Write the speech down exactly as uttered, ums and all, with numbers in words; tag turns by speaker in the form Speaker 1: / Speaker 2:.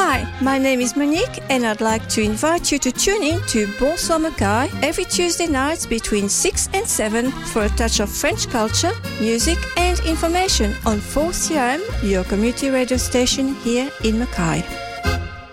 Speaker 1: Hi, my name is Monique and I'd like to invite you to tune in to Bonsoir Mackay every Tuesday nights between six and seven for a touch of French culture, music and information on four C R M, your community radio station here in Mackay.